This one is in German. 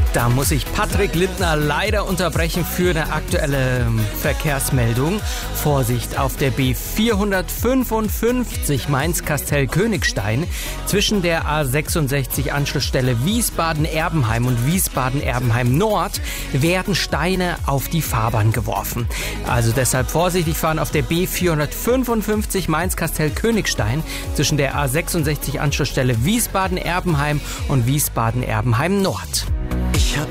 Da muss ich Patrick Lindner leider unterbrechen für eine aktuelle Verkehrsmeldung. Vorsicht auf der B455 Mainz-Kastell-Königstein zwischen der A66 Anschlussstelle Wiesbaden-Erbenheim und Wiesbaden-Erbenheim-Nord werden Steine auf die Fahrbahn geworfen. Also deshalb vorsichtig fahren auf der B455 Mainz-Kastell-Königstein zwischen der A66 Anschlussstelle Wiesbaden-Erbenheim und Wiesbaden-Erbenheim-Nord.